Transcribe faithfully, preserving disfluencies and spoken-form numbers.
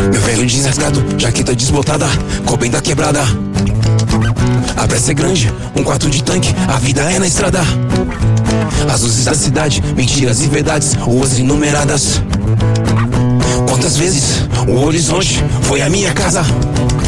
Meu velho jeans rasgado, jaqueta desbotada, Coben da quebrada. A pressa é grande, um quarto de tanque, a vida é na estrada. As luzes da cidade, mentiras e verdades, ruas enumeradas. Quantas vezes o horizonte foi a minha casa?